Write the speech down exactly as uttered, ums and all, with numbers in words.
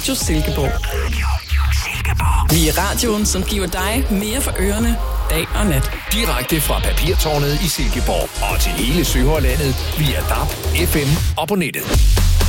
Radio Silkeborg. Vi er radioen, som giver dig mere for ørerne, dag og nat. Direkte fra Papirtårnet i Silkeborg og til hele Sønderlandet via D A B, F M og på nettet.